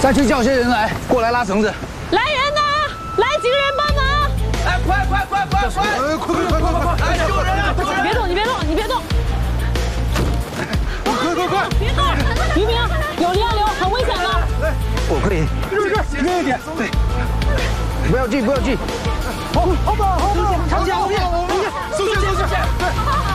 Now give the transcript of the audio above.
再去叫些人来，过来拉绳子。 来人呐！来几个人帮忙！ 哎，快！快！来救人啊！ 你别动！ 快！ 别动！于明，有离岸流，很危险的。 我可以。 远一点。 对。不要进。 后边，长枪，后面，收线。